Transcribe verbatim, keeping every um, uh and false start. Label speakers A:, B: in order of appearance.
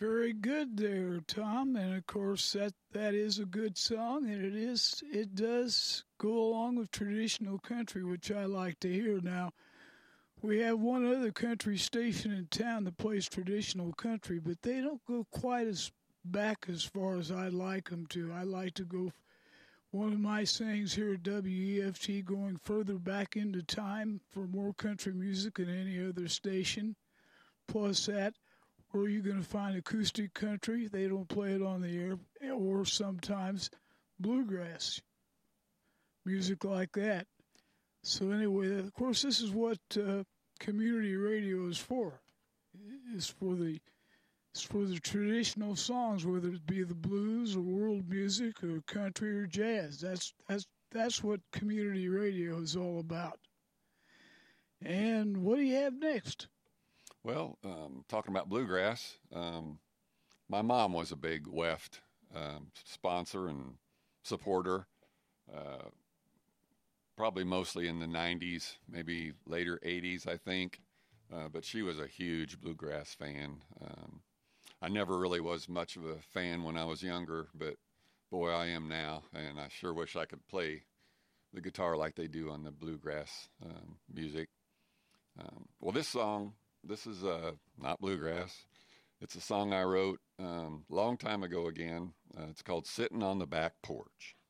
A: Very good there, Tom. And of course, that, that is a good song, and it is it does go along with traditional country, which I like to hear. Now, we have one other country station in town that plays traditional country, but they don't go quite as back as far as I like them to. I like to go one of my sayings here at W E F T, going further back into time for more country music than any other station. Plus that, where you're going to find acoustic country, they don't play it on the air, or sometimes bluegrass music like that. So anyway, of course, this is what uh, community radio is for. It's for the it's for the traditional songs, whether it be the blues or world music or country or jazz. That's that's that's what community radio is all about. And what do you have next?
B: Well, um, talking about bluegrass, um, my mom was a big W E F T um, sponsor and supporter, uh, probably mostly in the nineties, maybe later eighties, I think. Uh, but she was a huge bluegrass fan. Um, I never really was much of a fan when I was younger, but boy, I am now, and I sure wish I could play the guitar like they do on the bluegrass um, music. Um, well, this song... This is uh, not bluegrass. It's a song I wrote a um, long time ago again. Uh, it's called Sitting on the Back Porch.